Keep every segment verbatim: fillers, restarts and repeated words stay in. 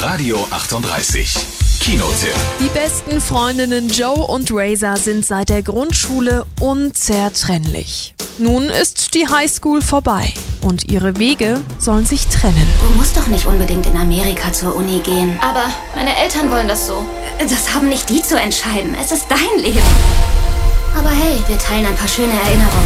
Radio achtunddreißig. Kinotipp. Die besten Freundinnen Joe und Razor sind seit der Grundschule unzertrennlich. Nun ist die Highschool vorbei und ihre Wege sollen sich trennen. Du musst doch nicht unbedingt in Amerika zur Uni gehen. Aber meine Eltern wollen das so. Das haben nicht die zu entscheiden. Es ist dein Leben. Aber hey, wir teilen ein paar schöne Erinnerungen.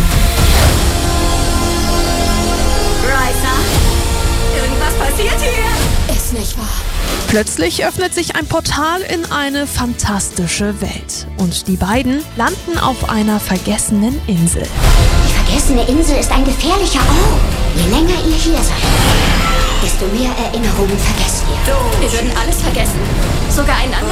Razor, irgendwas passiert hier? Ist nicht wahr. Plötzlich öffnet sich ein Portal in eine fantastische Welt. Und die beiden landen auf einer vergessenen Insel. Die vergessene Insel ist ein gefährlicher Ort. Je länger ihr hier seid, desto mehr Erinnerungen vergesst ihr. Wir würden alles vergessen. Sogar einander.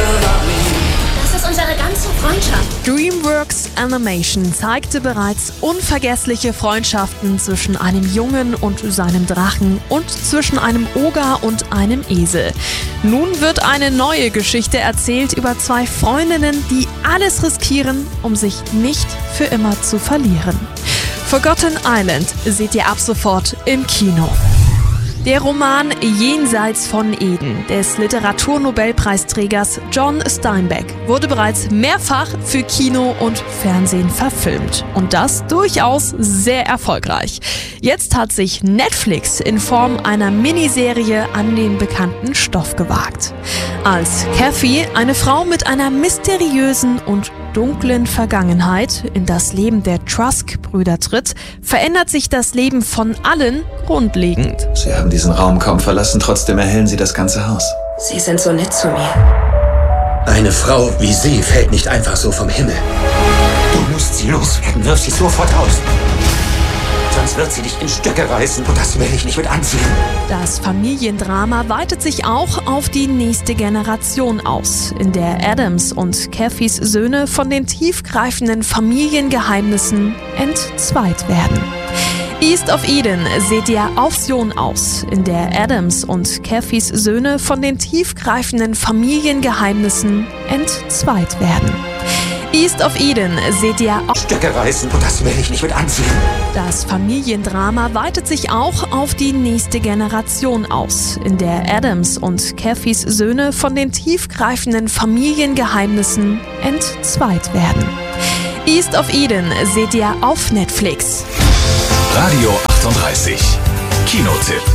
Das ist unsere ganze Freundschaft. DreamWorks Animation zeigte bereits unvergessliche Freundschaften zwischen einem Jungen und seinem Drachen und zwischen einem Oger und einem Esel. Nun wird eine neue Geschichte erzählt über zwei Freundinnen, die alles riskieren, um sich nicht für immer zu verlieren. Forgotten Island seht ihr ab sofort im Kino. Der Roman Jenseits von Eden des Literaturnobelpreisträgers John Steinbeck wurde bereits mehrfach für Kino und Fernsehen verfilmt. Und das durchaus sehr erfolgreich. Jetzt hat sich Netflix in Form einer Miniserie an den bekannten Stoff gewagt. Als Kathy, eine Frau mit einer mysteriösen und dunklen Vergangenheit, in das Leben der Trusk-Brüder tritt, verändert sich das Leben von allen grundlegend. Sie haben diesen Raum kaum verlassen, trotzdem erhellen Sie das ganze Haus. Sie sind so nett zu mir. Eine Frau wie Sie fällt nicht einfach so vom Himmel. Du musst sie loswerden, wirf sie sofort aus. Sonst wird sie dich in Stücke reißen und das will ich nicht mit ansehen. Das Familiendrama weitet sich auch auf die nächste Generation aus, in der Adams und Cathys Söhne von den tiefgreifenden Familiengeheimnissen entzweit werden. East of Eden seht ihr Option aus, in der Adams und Cathys Söhne von den tiefgreifenden Familiengeheimnissen entzweit werden. East of Eden seht ihr auch Stücke reißen und das will ich nicht mit ansehen. Das Familiendrama weitet sich auch auf die nächste Generation aus, in der Adams und Cathys Söhne von den tiefgreifenden Familiengeheimnissen entzweit werden. East of Eden seht ihr auf Netflix. Radio achtunddreißig. Kinotipp.